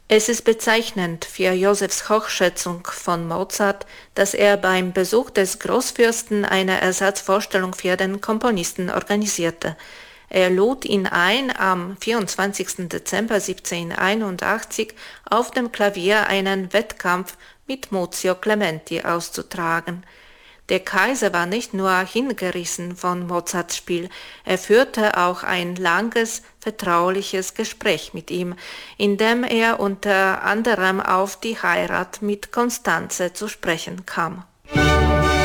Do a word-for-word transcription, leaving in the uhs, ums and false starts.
Es ist bezeichnend für Josephs Hochschätzung von Mozart, dass er beim Besuch des Großfürsten eine Ersatzvorstellung für den Komponisten organisierte. Er lud ihn ein, am vierundzwanzigsten Dezember siebzehnhunderteinundachtzig auf dem Klavier einen Wettkampf mit Muzio Clementi auszutragen. Der Kaiser war nicht nur hingerissen von Mozarts Spiel, er führte auch ein langes, vertrauliches Gespräch mit ihm, in dem er unter anderem auf die Heirat mit Constanze zu sprechen kam.